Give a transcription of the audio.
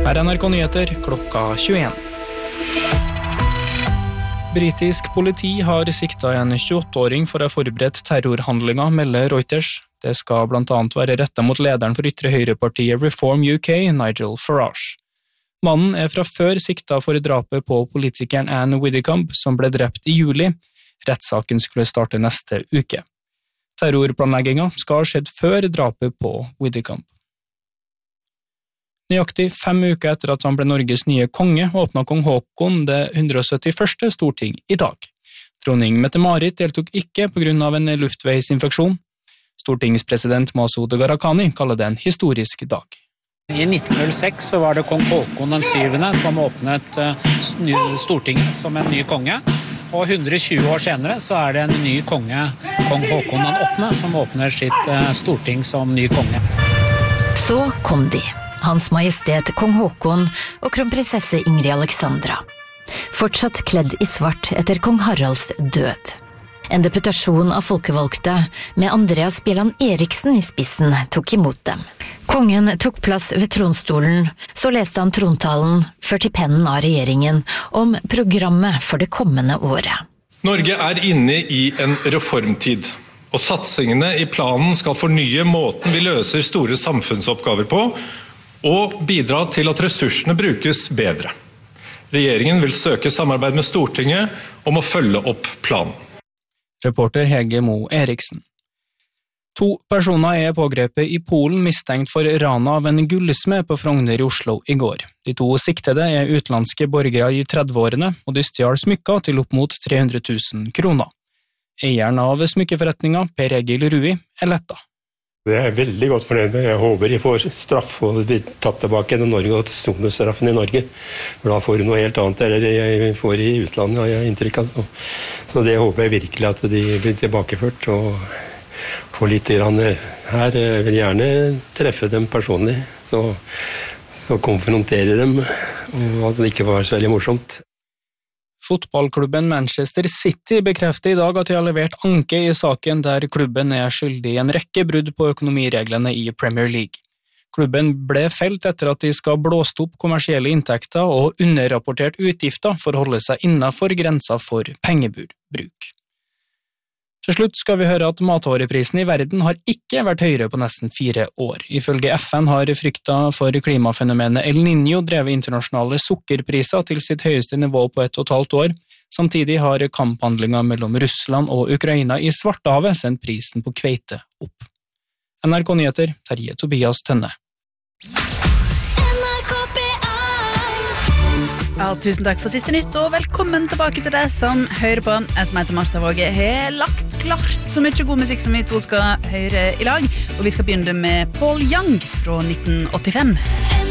NRK Nyheter klokka 21. Britisk politi har siktet en 28-åring for å ha forberedt terrorhandlinger, melder Reuters. Det skal blant annet være rettet mot lederen for ytre høyrepartiet Reform UK, Nigel Farage. Mannen er fra før siktet for drapet på politikeren Anne Widdecombe, som ble drept i juli. Rettssaken skulle starte neste uke. Terrorplanleggingen skal ha skjedd før drapet på Widdecombe. Nøyaktig 5 uker etter at han ble Norges nye konge, åpnet kong Haakon det 171. storting i dag. Dronning Mette-Marit deltok ikke på grunn av en luftveisinfeksjon. Stortingspresident Masud Gharahkhani kaller det en historisk dag. I 1906 så var det kong Haakon den 7. som åpnet Stortinget som en ny konge, og 120 år senere så er det en ny konge, kong Haakon den 8., som åpner sitt storting som ny konge. Så kom de, Hans Majestet kong Haakon og kronprinsesse Ingrid Alexandra. Fortsatt kledd i svart etter kong Haralds død. En deputasjon av folkevalgte med Andreas Bjelland Eriksen i spissen tok imot dem. Kongen tok plass ved tronstolen, så leste han trontalen, ført i pennen av regjeringen, om programmet for det kommende året. Norge er inne i en reformtid, og satsingene i planen skal fornye måten vi løser store samfunnsoppgaver på, og bidra til at ressursene brukes bedre. Regjeringen vil søke samarbeid med Stortinget om å følge opp planen. Reporter Hege Mo Eriksen. 2 personer er pågrepet i Polen mistenkt for rana av en gullsmed på Frogner i Oslo i går. De 2 siktede er utenlandske borgere i 30-årene, og de stjal smykker til opp mot 300 000 kroner. Eieren av smykkeforretningen, Per Egil Rui, er letta. Det er jeg veldig godt fornøyd med. Jeg håper de får straff og blir tatt tilbake til Norge og til sonestraffen i Norge. For da får de noe helt annet enn jeg får i utlandet, har jeg inntrykk av. Så det håper jeg virkelig at de blir tilbakeført og får litt grann her. Jeg vil gjerne treffe dem personlig, så konfrontere dem, og at det ikke var særlig morsomt. Fotballklubben Manchester City bekrefter i dag at de har levert anke i saken der klubben er skyldig i en rekke brudd på økonomireglene i Premier League. Klubben ble felt etter at de skal blåst opp kommersielle inntekter og underrapportert utgifter for å holde seg innenfor grensa for pengebruk. Til slutt skal vi høre at matvareprisen i verden har ikke vært høyere på nesten 4 år. Ifølge FN har frykta for klimafenomenet El Niño drevet internasjonale sukkerpriser til sitt høyeste nivå på 1,5 år. Samtidig har kamphandlinger mellom Russland og Ukraina i Svartehavet sendt prisen på kveite opp. NRK Nyheter, Terje Tobias Tønne. Ja, tusen takk for siste nytt, og velkommen tilbake til deg som hører på. Jeg som heter Martha Våge har lagt klart så mye god musikk som vi 2 skal høre i lag, og vi skal begynne med Paul Young fra 1985.